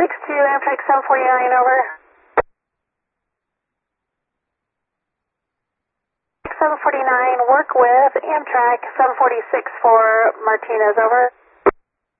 to Amtrak 749, over. 749, work with Amtrak 746 for Martinez, over.